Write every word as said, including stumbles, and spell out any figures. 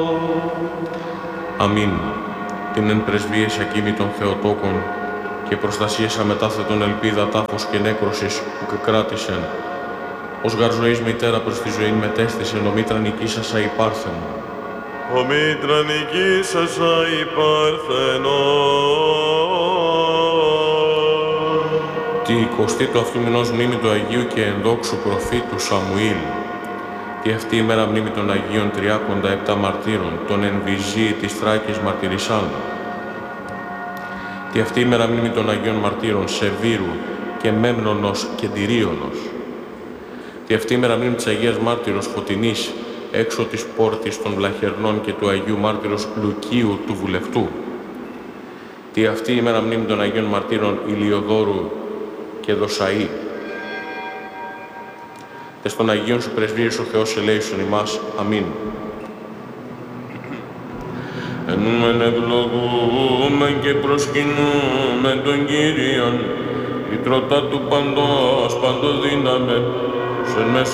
Αμήν. Την εν πρεσβείες ακίμητων Θεοτόκων και προστασίες αμετάθετων ελπίδα τάφος και νέκρωσης που κράτησεν, ως γαρ ζωής μητέρα προς τη ζωή μετέστησεν, ο μήτρα νικήσασα υπάρθεν. Ο μήτρα νικήσασα υπάρθενο. Τη εικοστή του αυτού μηνός μνήμη του Αγίου και ενδόξου προφήτου Σαμουήλ. Τη αυτή ημέρα μνήμη των Αγίων Τριάκοντα επτά μαρτύρων, των εν Βυζή της Θράκης μαρτυρισάντων. Τη αυτή ημέρα μνήμη των Αγίων Μαρτύρων Σεβίρου και Μέμνονος και Τυρίωνος. Τη αυτή ημέρα μνήμη της Αγίας Μάρτυρος Φωτεινής, έξω της πόρτης των Βλαχερνών και του Αγίου Μάρτυρος Λουκίου του Βουλευτού. Τη αυτή ημέρα μνήμη των Αγίων Μαρτύρων Ηλιοδόρου και Δοσαΐ. Τες των Αγίων σου πρεσβείες ο Θεός ελέησον ημάς. Αμήν. Ενούμεν ευλογούμε και προσκυνούμε τον Κύριον, η τρότα του παντός παντοδύναμε, σε